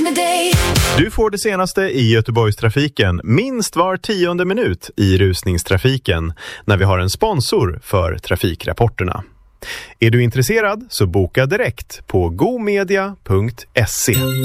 Du får det senaste i Göteborgstrafiken minst var 10:e minut i rusningstrafiken när vi har en sponsor för trafikrapporterna. Är du intresserad så boka direkt på gomedia.se.